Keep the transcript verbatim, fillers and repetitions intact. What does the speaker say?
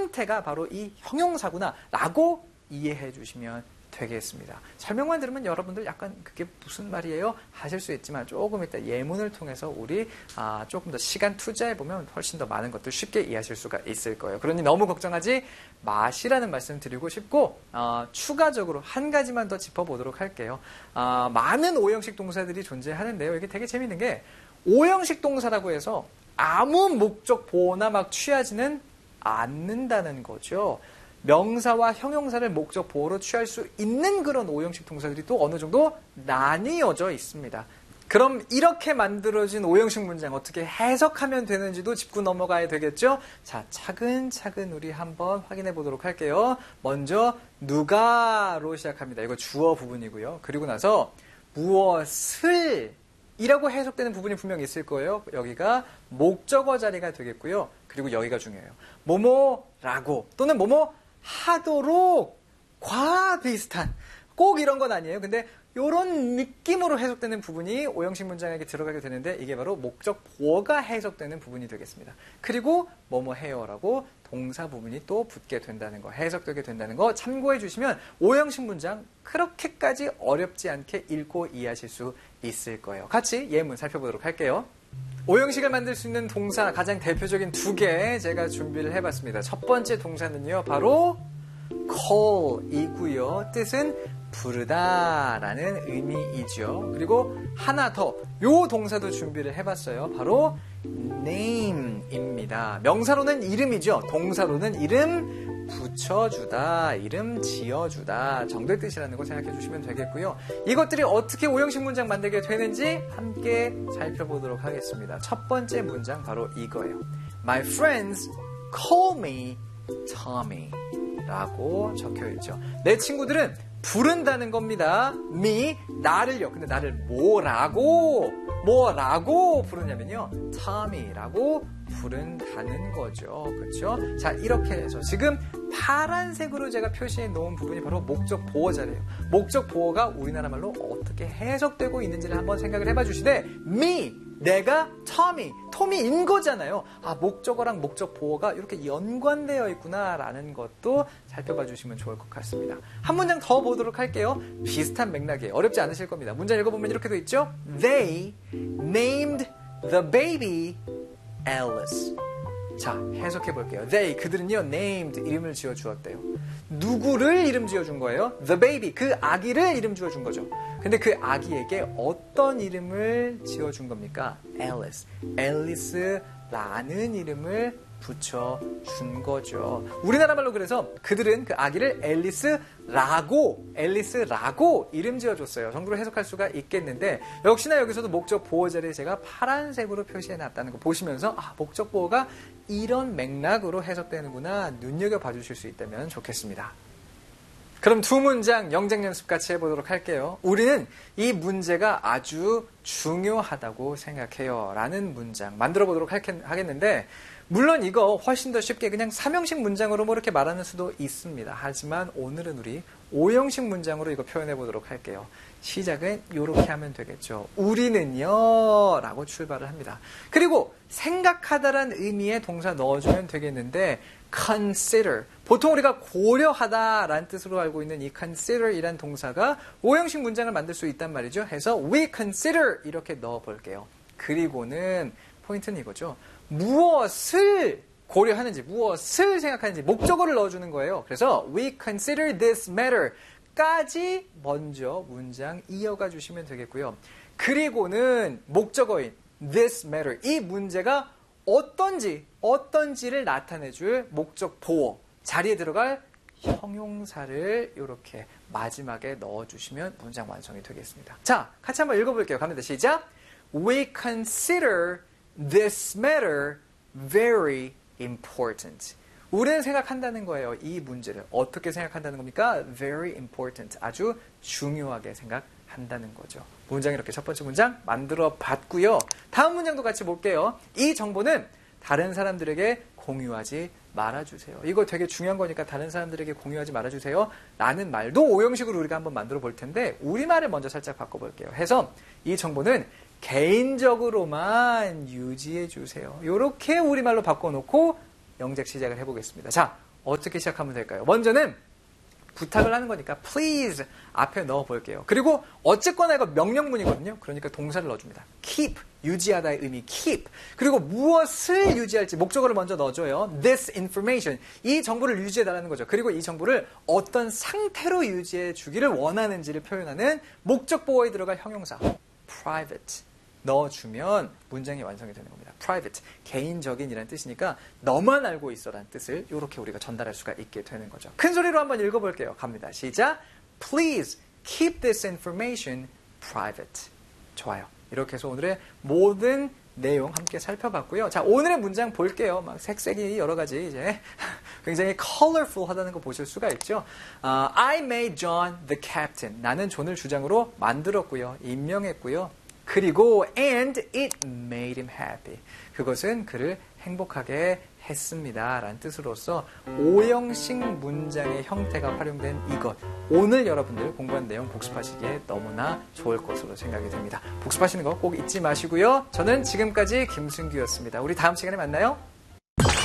형태가 바로 이 형용사구나 라고 이해해 주시면 되겠습니다. 설명만 들으면 여러분들 약간 그게 무슨 말이에요? 하실 수 있지만 조금 이따 예문을 통해서 우리 아, 조금 더 시간 투자해 보면 훨씬 더 많은 것들 쉽게 이해하실 수가 있을 거예요. 그러니 너무 걱정하지 마시라는 말씀 드리고 싶고 어, 추가적으로 한 가지만 더 짚어보도록 할게요. 어, 많은 오형식 동사들이 존재하는데요. 이게 되게 재밌는 게 오형식 동사라고 해서 아무 목적 보호나 막 취하지는 않는다는 거죠. 명사와 형용사를 목적 보호로 취할 수 있는 그런 오형식 동사들이 또 어느 정도 나뉘어져 있습니다. 그럼 이렇게 만들어진 오형식 문장 어떻게 해석하면 되는지도 짚고 넘어가야 되겠죠? 자, 차근차근 우리 한번 확인해 보도록 할게요. 먼저 누가로 시작합니다. 이거 주어 부분이고요. 그리고 나서 무엇을 이라고 해석되는 부분이 분명히 있을 거예요. 여기가 목적어 자리가 되겠고요. 그리고 여기가 중요해요. 뭐뭐라고 또는 뭐뭐 하도록 과 비슷한 꼭 이런 건 아니에요. 근데 이런 느낌으로 해석되는 부분이 오형식 문장에게 들어가게 되는데 이게 바로 목적 보어가 해석되는 부분이 되겠습니다. 그리고 뭐뭐 해요라고 동사 부분이 또 붙게 된다는 거, 해석되게 된다는 거 참고해 주시면 오형식 문장 그렇게까지 어렵지 않게 읽고 이해하실 수 있을 거예요. 같이 예문 살펴보도록 할게요. 오형식을 만들 수 있는 동사 가장 대표적인 두 개 제가 준비를 해봤습니다. 첫 번째 동사는요, 바로 call이고요. 뜻은 부르다라는 의미이죠. 그리고 하나 더, 요 동사도 준비를 해봤어요. 바로 name입니다. 명사로는 이름이죠. 동사로는 이름 붙여주다, 이름 지어주다 정도의 뜻이라는 거 생각해 주시면 되겠고요. 이것들이 어떻게 오형식 문장 만들게 되는지 함께 살펴보도록 하겠습니다. 첫 번째 문장 바로 이거예요. My friends call me Tommy 라고 적혀있죠. 내 친구들은 부른다는 겁니다. me, 나를요. 근데 나를 뭐라고 뭐라고 부르냐면요, Tommy라고 부른다는 거죠. 그렇죠? 자, 이렇게 해서 지금 파란색으로 제가 표시해 놓은 부분이 바로 목적 보호 자리예요. 목적 보호가 우리나라 말로 어떻게 해석되고 있는지를 한번 생각을 해봐 주시되, me, 내가 Tommy, 토미인 거잖아요. 아, 목적어랑 목적 보호가 이렇게 연관되어 있구나라는 것도 살펴봐 주시면 좋을 것 같습니다. 한 문장 더 보도록 할게요. 비슷한 맥락이에요. 어렵지 않으실 겁니다. 문장 읽어보면 이렇게 돼 있죠. They named the baby Alice. 자, 해석해 볼게요. They, 그들은요, named, 이름을 지어 주었대요. 누구를 이름 지어 준 거예요? The baby, 그 아기를 이름 지어 준 거죠. 근데 그 아기에게 어떤 이름을 지어 준 겁니까? Alice. 앨리스라는 이름을 붙여준 거죠. 우리나라 말로 그래서 그들은 그 아기를 앨리스라고, 앨리스라고 이름 지어줬어요. 정도로 해석할 수가 있겠는데, 역시나 여기서도 목적 보호 자리에 제가 파란색으로 표시해놨다는 거 보시면서, 아, 목적 보호가 이런 맥락으로 해석되는구나 눈여겨봐 주실 수 있다면 좋겠습니다. 그럼 두 문장 영작 연습 같이 해보도록 할게요. 우리는 이 문제가 아주 중요하다고 생각해요 라는 문장 만들어 보도록 하겠는데, 물론 이거 훨씬 더 쉽게 그냥 삼형식 문장으로 뭐 이렇게 말하는 수도 있습니다. 하지만 오늘은 우리 오형식 문장으로 이거 표현해 보도록 할게요. 시작은 이렇게 하면 되겠죠. 우리는요 라고 출발을 합니다. 그리고 생각하다란 의미의 동사 넣어주면 되겠는데, consider, 보통 우리가 고려하다라는 뜻으로 알고 있는 이 consider 이란 동사가 오형식 문장을 만들 수 있단 말이죠. 해서 we consider 이렇게 넣어볼게요. 그리고는 포인트는 이거죠. 무엇을 고려하는지, 무엇을 생각하는지 목적어를 넣어주는 거예요. 그래서 we consider this matter 까지 먼저 문장 이어가 주시면 되겠고요. 그리고는 목적어인 this matter, 이 문제가 어떤지, 어떤지를 나타내줄 목적 보호 자리에 들어갈 형용사를 이렇게 마지막에 넣어주시면 문장 완성이 되겠습니다. 자, 같이 한번 읽어볼게요. 갑니다. 시작. We consider this matter very important. 우리는 생각한다는 거예요. 이 문제를 어떻게 생각한다는 겁니까? Very important. 아주 중요하게 생각한다는 거죠. 문장 이렇게 첫 번째 문장 만들어 봤고요. 다음 문장도 같이 볼게요. 이 정보는 다른 사람들에게 공유하지 말아주세요. 이거 되게 중요한 거니까 다른 사람들에게 공유하지 말아주세요 라는 말도 오형식으로 우리가 한번 만들어 볼 텐데, 우리말을 먼저 살짝 바꿔볼게요. 해서 이 정보는 개인적으로만 유지해 주세요. 이렇게 우리말로 바꿔놓고 영작 시작을 해보겠습니다. 자, 어떻게 시작하면 될까요? 먼저는 부탁을 하는 거니까 please 앞에 넣어볼게요. 그리고 어쨌거나 이거 명령문이거든요. 그러니까 동사를 넣어줍니다. keep, 유지하다의 의미 keep. 그리고 무엇을 유지할지 목적어를 먼저 넣어줘요. this information, 이 정보를 유지해달라는 거죠. 그리고 이 정보를 어떤 상태로 유지해 주기를 원하는지를 표현하는 목적보어에 들어갈 형용사 private 넣어주면 문장이 완성이 되는 겁니다. private, 개인적인이라는 뜻이니까 너만 알고 있어라는 뜻을 이렇게 우리가 전달할 수가 있게 되는 거죠. 큰 소리로 한번 읽어볼게요. 갑니다. 시작. Please keep this information private. 좋아요. 이렇게 해서 오늘의 모든 내용 함께 살펴봤고요. 자, 오늘의 문장 볼게요. 막 색색이 여러 가지 이제 굉장히 colorful하다는 거 보실 수가 있죠. Uh, I made John the captain. 나는 존을 주장으로 만들었고요. 임명했고요. 그리고 and it made him happy. 그것은 그를 행복하게 했습니다. 라는 뜻으로서 오형식 문장의 형태가 활용된 이것. 오늘 여러분들 공부한 내용 복습하시기에 너무나 좋을 것으로 생각이 됩니다. 복습하시는 거 꼭 잊지 마시고요. 저는 지금까지 김승규였습니다. 우리 다음 시간에 만나요.